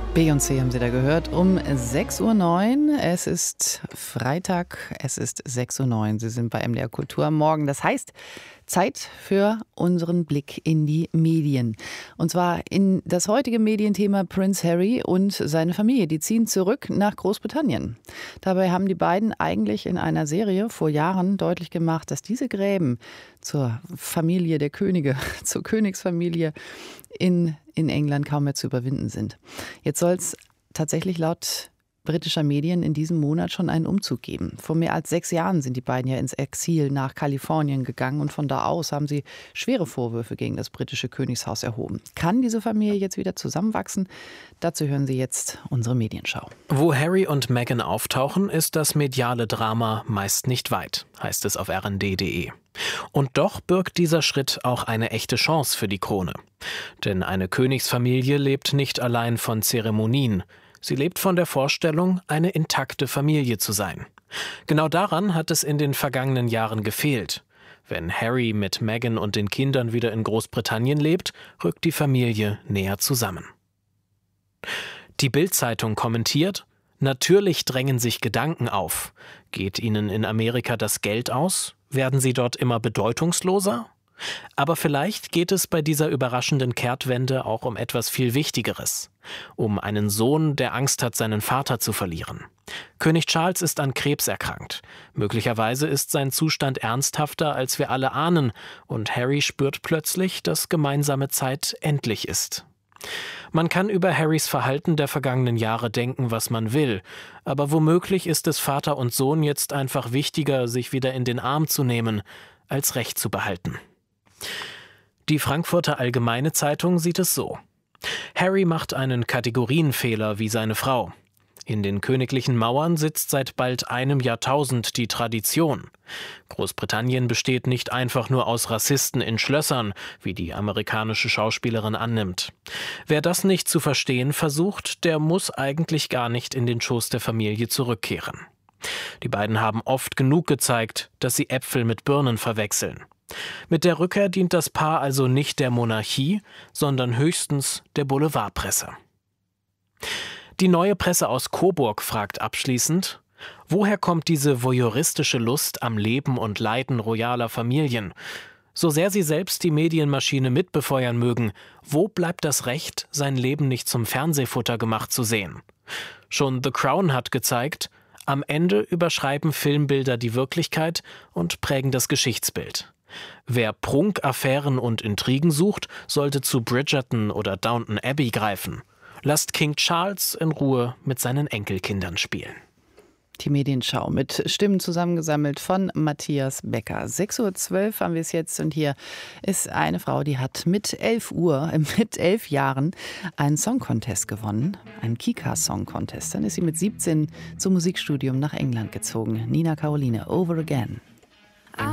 Beyoncé haben Sie da gehört, um 6:09 Uhr. Es ist Freitag, es ist 6:09 Uhr. Sie sind bei MDR Kultur am Morgen. Das heißt, Zeit für unseren Blick in die Medien. Und zwar in das heutige Medienthema Prince Harry und seine Familie. Die ziehen zurück nach Großbritannien. Dabei haben die beiden eigentlich in einer Serie vor Jahren deutlich gemacht, dass diese Gräben zur Familie der Könige, zur Königsfamilie in England kaum mehr zu überwinden sind. Jetzt soll es tatsächlich laut britischer Medien in diesem Monat schon einen Umzug geben. Vor mehr als 6 Jahren sind die beiden ja ins Exil nach Kalifornien gegangen und von da aus haben sie schwere Vorwürfe gegen das britische Königshaus erhoben. Kann diese Familie jetzt wieder zusammenwachsen? Dazu hören Sie jetzt unsere Medienschau. Wo Harry und Meghan auftauchen, ist das mediale Drama meist nicht weit, heißt es auf rnd.de. Und doch birgt dieser Schritt auch eine echte Chance für die Krone. Denn eine Königsfamilie lebt nicht allein von Zeremonien. Sie lebt von der Vorstellung, eine intakte Familie zu sein. Genau daran hat es in den vergangenen Jahren gefehlt. Wenn Harry mit Meghan und den Kindern wieder in Großbritannien lebt, rückt die Familie näher zusammen. Die Bild-Zeitung kommentiert: Natürlich drängen sich Gedanken auf. Geht ihnen in Amerika das Geld aus? Werden sie dort immer bedeutungsloser? Aber vielleicht geht es bei dieser überraschenden Kehrtwende auch um etwas viel Wichtigeres. Um einen Sohn, der Angst hat, seinen Vater zu verlieren. König Charles ist an Krebs erkrankt. Möglicherweise ist sein Zustand ernsthafter, als wir alle ahnen. Und Harry spürt plötzlich, dass gemeinsame Zeit endlich ist. Man kann über Harrys Verhalten der vergangenen Jahre denken, was man will. Aber womöglich ist es Vater und Sohn jetzt einfach wichtiger, sich wieder in den Arm zu nehmen, als Recht zu behalten. Die Frankfurter Allgemeine Zeitung sieht es so: Harry macht einen Kategorienfehler wie seine Frau. In den königlichen Mauern sitzt seit bald einem Jahrtausend die Tradition. Großbritannien besteht nicht einfach nur aus Rassisten in Schlössern, wie die amerikanische Schauspielerin annimmt. Wer das nicht zu verstehen versucht, der muss eigentlich gar nicht in den Schoß der Familie zurückkehren. Die beiden haben oft genug gezeigt, dass sie Äpfel mit Birnen verwechseln. Mit der Rückkehr dient das Paar also nicht der Monarchie, sondern höchstens der Boulevardpresse. Die Neue Presse aus Coburg fragt abschließend: Woher kommt diese voyeuristische Lust am Leben und Leiden royaler Familien? So sehr sie selbst die Medienmaschine mitbefeuern mögen, wo bleibt das Recht, sein Leben nicht zum Fernsehfutter gemacht zu sehen? Schon The Crown hat gezeigt, am Ende überschreiben Filmbilder die Wirklichkeit und prägen das Geschichtsbild. Wer Prunk, Affären und Intrigen sucht, sollte zu Bridgerton oder Downton Abbey greifen. Lasst King Charles in Ruhe mit seinen Enkelkindern spielen. Die Medienschau mit Stimmen zusammengesammelt von Matthias Becker. 6:12 Uhr haben wir es jetzt und hier ist eine Frau, die hat mit 11 Jahren einen Song-Contest gewonnen, einen Kika-Song-Contest. Dann ist sie mit 17 zum Musikstudium nach England gezogen. Nina Caroline, Over Again.